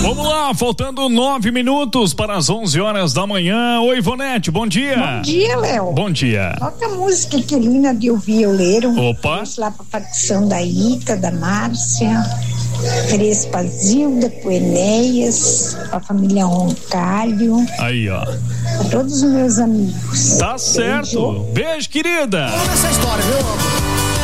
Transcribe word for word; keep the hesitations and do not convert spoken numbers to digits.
Vamos lá, faltando nove minutos para as onze horas da manhã. Oi, Ivonete, bom dia. Bom dia, Léo. Bom dia. Toca a música que linda de ouvir eu ler. Opa. Vamos lá para a facção da Ita, da Márcia, Crespa Zilda, pro Enéas, para a família Roncalho. Aí, ó. Para todos os meus amigos. Tá certo. Beijo, Beijo querida. Olha essa história, viu?